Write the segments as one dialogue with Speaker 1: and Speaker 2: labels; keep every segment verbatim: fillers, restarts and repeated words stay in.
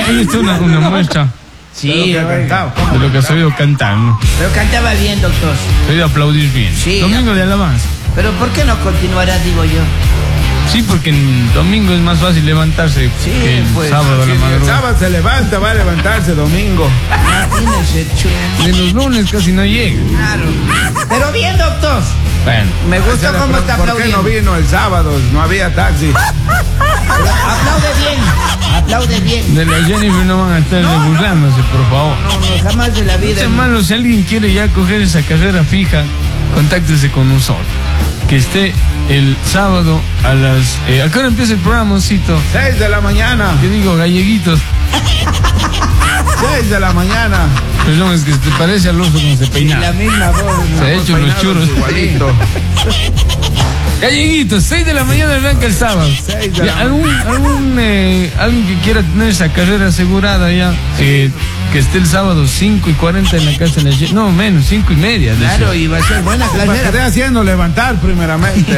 Speaker 1: ahí está una, una muestra.
Speaker 2: Sí,
Speaker 1: de lo que, cantaba, de lo que has sabido cantar, ¿no?
Speaker 2: Pero cantaba bien, doctor.
Speaker 1: Has sabido aplaudir bien.
Speaker 2: Sí.
Speaker 1: Domingo de alabanza.
Speaker 2: Pero ¿por qué no continuará, digo yo?
Speaker 1: Sí, porque en domingo es más fácil levantarse
Speaker 2: sí,
Speaker 1: que el
Speaker 2: pues,
Speaker 1: sábado a la madrugada.
Speaker 3: El sábado se levanta, va a levantarse domingo.
Speaker 2: Imagínese,
Speaker 1: de los lunes casi no llega.
Speaker 2: Claro. Pero bien, doctor.
Speaker 1: Bueno.
Speaker 2: Me gusta cómo está aplaudiendo.
Speaker 3: ¿Por qué no vino el sábado? No había taxi.
Speaker 2: Pero aplaude bien, aplaude bien.
Speaker 1: De la Jennifer no van a estar no, burlándose, no, por favor.
Speaker 2: No, no, jamás de la vida.
Speaker 1: Hermano, si alguien quiere ya coger esa carrera fija, contáctese con nosotros. Que esté el sábado a las... Eh, ¿A qué hora empieza el programa, Osito?
Speaker 3: Seis de la mañana.
Speaker 1: ¿Qué digo, galleguitos?
Speaker 3: Seis de la mañana.
Speaker 1: Perdón, es que te parece al oso cuando se peina.
Speaker 2: Sí, la misma voz.
Speaker 1: Se ha hecho los churros.
Speaker 3: Igualito.
Speaker 1: Galleguitos, seis de la mañana arranca el sábado.
Speaker 3: seis de la
Speaker 1: ya, algún, algún, eh, alguien que quiera tener esa carrera asegurada ya, eh, que esté el sábado cinco y cuarenta en la casa de la... No, menos, cinco y media.
Speaker 2: Claro, y va a ser buena
Speaker 3: clase. Me quedé haciendo levantar primeramente.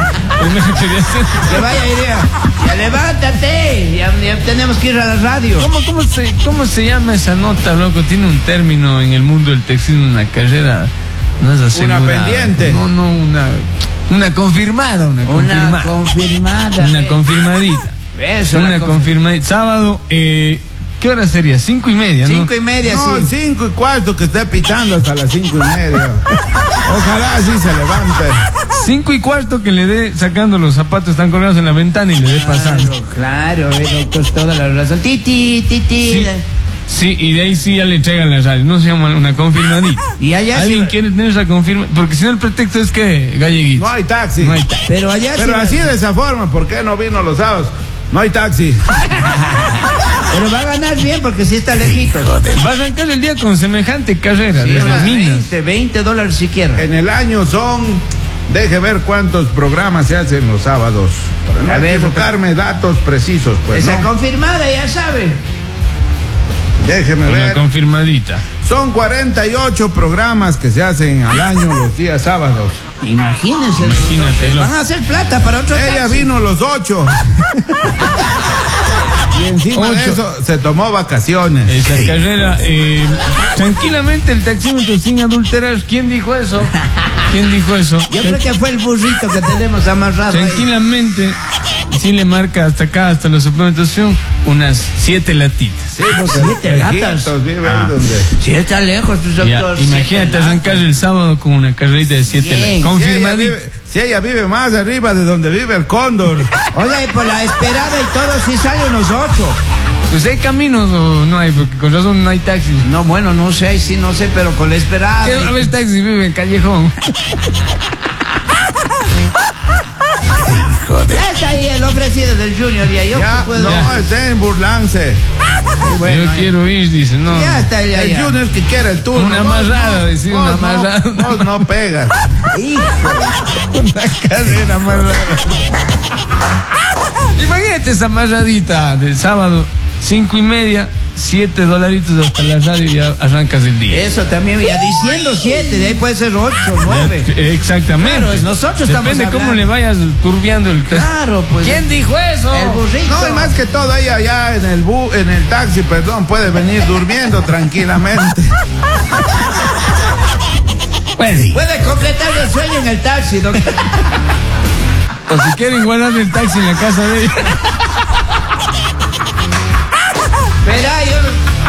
Speaker 2: Que vaya idea. Ya levántate. Ya, ya tenemos que ir a la radio.
Speaker 1: ¿Cómo, cómo, se, ¿Cómo se llama esa nota, loco? Tiene un término en el mundo del textil, una carrera... No es asegurada.
Speaker 3: Una pendiente.
Speaker 1: No, no, una... Una confirmada, una confirmada.
Speaker 2: Una confirmada.
Speaker 1: Una confirmadita.
Speaker 2: Eso,
Speaker 1: una confirmadita. Sábado, eh, ¿qué hora sería? Cinco y media, ¿no?
Speaker 2: Cinco y media,
Speaker 3: no,
Speaker 2: sí.
Speaker 3: Cinco y cuarto que esté pitando hasta las cinco y media. Ojalá así se levante.
Speaker 1: Cinco y cuarto que le dé sacando los zapatos, están colgados en la ventana y le dé pasando.
Speaker 2: Claro, claro, doctor, toda la razón. Titi, titi.
Speaker 1: Sí. Sí, y de ahí sí ya le entregan la radio, no se llama una confirmadita.
Speaker 2: Y allá
Speaker 1: ¿Alguien
Speaker 2: sí...
Speaker 1: quiere tener esa confirma? Porque si no el pretexto es que galleguito.
Speaker 3: No hay taxi.
Speaker 1: No hay taxi.
Speaker 2: Pero allá
Speaker 3: Pero
Speaker 2: sí...
Speaker 3: así de esa forma, ¿por qué no vino los sábados? No hay taxi.
Speaker 2: Pero va a ganar bien porque sí está lejitos.
Speaker 1: Va a arrancar el día con semejante carrera,
Speaker 2: sí,
Speaker 1: de las minas.
Speaker 2: veinte, veinte dólares siquiera.
Speaker 3: En el año son... Deje ver cuántos programas se hacen los sábados. Para no a ver, equivocarme datos precisos, pues.
Speaker 2: Esa
Speaker 3: ¿no?
Speaker 2: confirmada, ya sabe.
Speaker 3: Déjeme
Speaker 1: Una
Speaker 3: ver.
Speaker 1: confirmadita.
Speaker 3: Son cuarenta y ocho programas que se hacen al año los días sábados.
Speaker 2: Imagínense.
Speaker 1: Imagínate.
Speaker 2: Van a hacer plata para otro
Speaker 3: Ella
Speaker 2: taxi.
Speaker 3: vino los ocho. Y encima ocho. De eso se tomó vacaciones.
Speaker 1: Esa carrera, eh, tranquilamente el taxímetro sin adulterar. ¿Quién dijo eso? ¿Quién dijo eso?
Speaker 2: Yo creo que fue el burrito que tenemos amarrado.
Speaker 1: Tranquilamente, sí le marca hasta acá, hasta la suplementación, unas siete latitas.
Speaker 3: Sí, porque siete latas.
Speaker 1: Ah.
Speaker 3: Donde...
Speaker 2: Sí, está lejos, tu doctor.
Speaker 1: Ya, imagínate arrancar el sábado con una carrerita de siete latas. Confirmadito.
Speaker 3: Si ella vive más arriba de donde vive el cóndor.
Speaker 2: Oiga, y por la esperada y todo, sí sale unos ocho.
Speaker 1: Pues hay caminos o no hay, porque con razón no hay taxis.
Speaker 2: No, bueno, no sé, ahí sí no sé, pero con la esperada.
Speaker 1: ¿Qué a ver taxi vive en Callejón?
Speaker 2: Joder. Ya está ahí el ofrecido del Junior y yo
Speaker 3: ya,
Speaker 2: puedo.
Speaker 3: No, ya. Está en Burlance.
Speaker 1: Bueno, yo quiero ir, dice, no.
Speaker 2: Ya está ya,
Speaker 3: el
Speaker 2: ya.
Speaker 3: Junior que quiere el turno.
Speaker 1: Una amarrada, decir una amarrada.
Speaker 3: No, no, no pegas.
Speaker 2: Hijo.
Speaker 1: Una cadena amarrada. Imagínate esa amarradita del sábado, cinco y media, siete dolaritos hasta la radio y ya arrancas el día.
Speaker 2: Eso también, ya diciendo siete, de ahí puede ser ocho, nueve.
Speaker 1: Exactamente.
Speaker 2: Claro, nosotros estamos
Speaker 1: Depende
Speaker 2: hablando.
Speaker 1: cómo le vayas turbiando el...
Speaker 2: Claro, pues.
Speaker 1: ¿Quién dijo eso?
Speaker 2: El burrito.
Speaker 3: No, y más que todo ella allá en el bu en el taxi, perdón, puede venir durmiendo tranquilamente.
Speaker 1: Puede.
Speaker 2: Puede completar el sueño en el taxi, doctor.
Speaker 1: O si quieren guardar el taxi en la casa de ella.
Speaker 2: Verá, yo...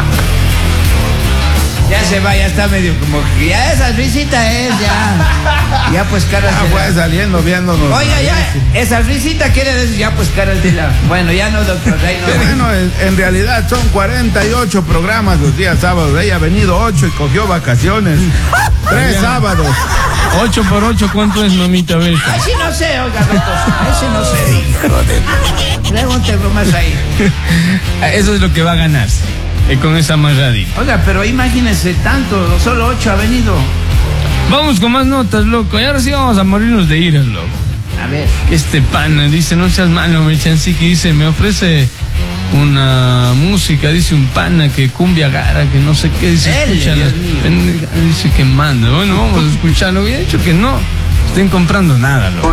Speaker 2: Ya se va, ya está medio como que ya esa risita es, ya. Ya pues cara.
Speaker 3: Ya fue saliendo viéndonos.
Speaker 2: Oiga, ya, esa risita quiere decir ya pues cara de la. Bueno, ya no, doctor. Ahí no.
Speaker 3: Bueno, en, en realidad son cuarenta y ocho programas los días sábados. Ella ha venido ocho y cogió vacaciones. Tres
Speaker 1: ya.
Speaker 3: sábados.
Speaker 1: Ocho por ocho, ¿cuánto es, mamita? A ver.
Speaker 2: Ay, sí no sé, oiga, doctor. Ese no sé. Pregúntelo más ahí.
Speaker 1: Eso es lo que va a ganarse. Eh, con esa amarradita.
Speaker 2: Oiga, pero imagínense tanto, solo ocho ha venido.
Speaker 1: Vamos con más notas, loco. Y ahora sí vamos a morirnos de iras, loco.
Speaker 2: A ver.
Speaker 1: Este pana dice, no seas malo, me que dice, me ofrece una música, dice un pana que cumbia gara, que no sé qué, dice,
Speaker 2: Él,
Speaker 1: escucha
Speaker 2: Dios
Speaker 1: las
Speaker 2: mío.
Speaker 1: pendejas, dice que manda. Bueno, vamos a escucharlo. Había dicho que no estén comprando nada, loco.